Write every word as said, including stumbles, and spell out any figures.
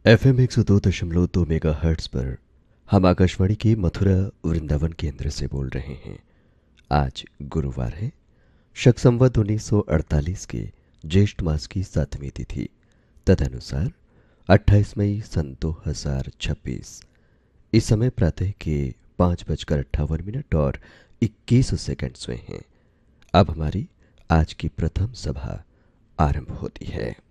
F M एक सौ दो दशमलव दो मेगा हर्ट्स पर हम आकाशवाणी के मथुरा वृंदावन केंद्र से बोल रहे हैं। आज गुरुवार है, शक संवत उन्नीस सौ अड़तालीस के ज्येष्ठ मास की सातवीं तिथि, तदनुसार अट्ठाईस मई सन दो हजार छब्बीस। इस समय प्रातः के पाँच बजकर अट्ठावन मिनट और इक्कीस सेकंड्स हुए हैं। अब हमारी आज की प्रथम सभा आरंभ होती है।